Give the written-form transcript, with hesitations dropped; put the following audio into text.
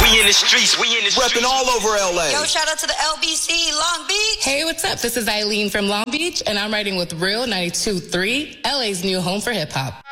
We in the streets. Repping all over LA. Yo, shout out to the LBC, Long Beach. Hey, what's up? This is Eileen from Long Beach, and I'm riding with Real 92.3, LA's new home for hip hop.